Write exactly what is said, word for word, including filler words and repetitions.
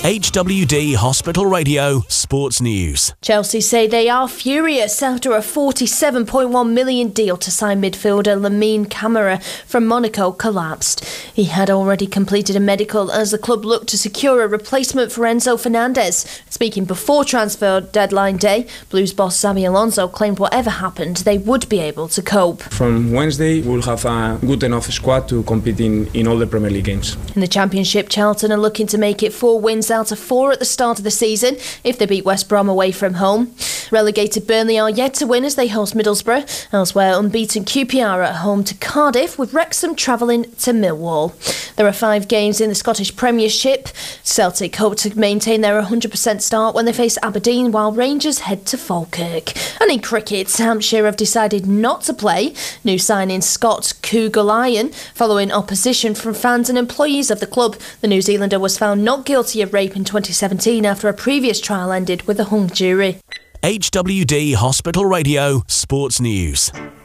H W D Hospital Radio Sports News. Chelsea say they are furious after a forty-seven point one million deal to sign midfielder Lamine Camara from Monaco collapsed. He had already completed a medical as the club looked to secure a replacement for Enzo Fernandez. Speaking before transfer deadline day, Blues boss Xabi Alonso claimed whatever happened, they would be able to cope. From Wednesday, we'll have a good enough squad to compete in, in all the Premier League games. In the Championship, Charlton are looking to make it four wins out of four at the start of the season if they beat West Brom away from home. Relegated Burnley are yet to win as they host Middlesbrough. Elsewhere, unbeaten Q P R at home to Cardiff, with Wrexham travelling to Millwall. There are five games in the Scottish Premiership. Celtic hope to maintain their one hundred percent start when they face Aberdeen, while Rangers head to Falkirk. And in cricket, Hampshire have decided not to play new signing Scott Kuggeleijn following opposition from fans and employees of the club. The New Zealander was found not guilty of rape in twenty seventeen after a previous trial ended with a hung jury. H W D Hospital Radio Sports News.